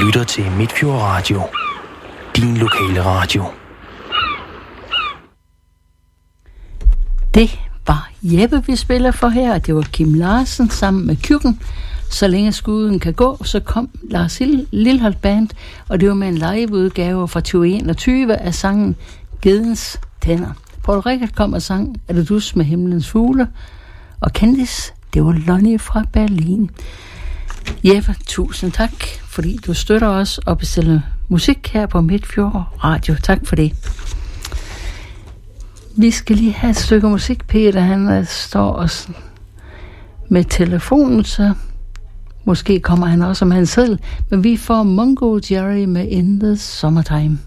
lytter til Midtfjord Radio. Din lokale radio. Det var Jeppe, vi spiller for her, og det var Kim Larsen sammen med Kyrken. Så længe skuden kan gå, så kom Lars Lilholt Band, og det var med en liveudgave fra 2021 af sangen Gedens Tænder. Paul Rickard kom og sang Er du dus med himlens fugle, og Candice, det var Lonnie fra Berlin. Jeppe, tusind tak, fordi du støtter os og bestiller musik her på Midtfjord Radio. Tak for det. Vi skal lige have et stykke musik. Peter, han står også med telefonen, så måske kommer han også med en seddel. Men vi får Mungo Jerry med In the Summertime.